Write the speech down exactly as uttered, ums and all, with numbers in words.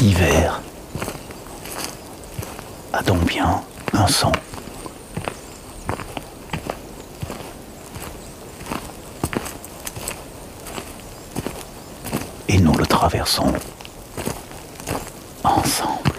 d'hiver a donc bien un son. Et nous le traversons ensemble.